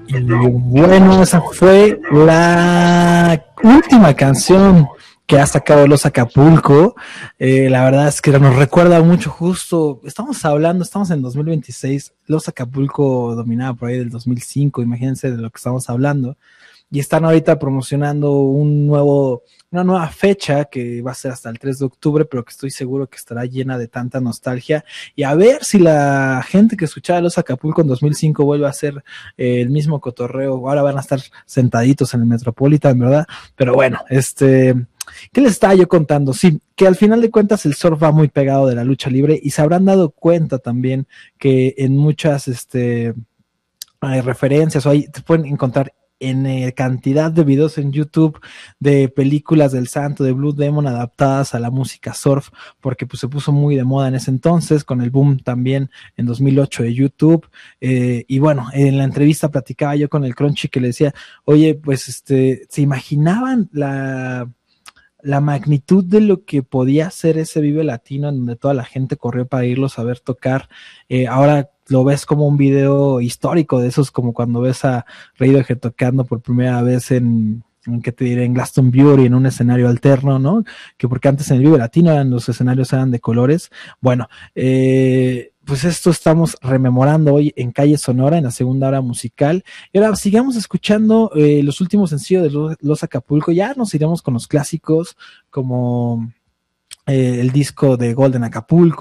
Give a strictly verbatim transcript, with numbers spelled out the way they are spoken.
Y bueno, esa fue la última canción que ha sacado Los Acapulco. Eh, la verdad es que nos recuerda mucho justo, estamos hablando, estamos en dos mil veintiséis, Los Acapulco dominaba por ahí del dos mil cinco, imagínense de lo que estamos hablando. Y están ahorita promocionando un nuevo, una nueva fecha que va a ser hasta el tres de octubre, pero que estoy seguro que estará llena de tanta nostalgia. Y a ver si la gente que escuchaba Los Acapulco en dos mil cinco vuelve a hacer eh, el mismo cotorreo. Ahora van a estar sentaditos en el Metropolitan, ¿verdad? Pero bueno, este, ¿qué les estaba yo contando? Sí, que al final de cuentas el surf va muy pegado de la lucha libre y se habrán dado cuenta también que en muchas, este, hay referencias o ahí te pueden encontrar en eh, cantidad de videos en YouTube de películas del Santo, de Blue Demon adaptadas a la música surf, porque pues se puso muy de moda en ese entonces, con el boom también en dos mil ocho de YouTube, eh, y bueno, en la entrevista platicaba yo con el Crunchy que le decía, oye, pues este, ¿se imaginaban la... la magnitud de lo que podía ser ese Vive Latino en donde toda la gente corrió para irlos a ver tocar? Eh, ahora lo ves como un video histórico de esos, como cuando ves a Radiohead tocando por primera vez en, en que te diré, en Glastonbury, en un escenario alterno, ¿no? Que porque antes en el Vive Latino eran, los escenarios eran de colores. Bueno, eh, pues esto estamos rememorando hoy en Calle Sonora, en la segunda hora musical. Y ahora sigamos escuchando eh, los últimos sencillos de Los, los Acapulco. Ya nos iremos con los clásicos, como eh, el disco de Golden Acapulco,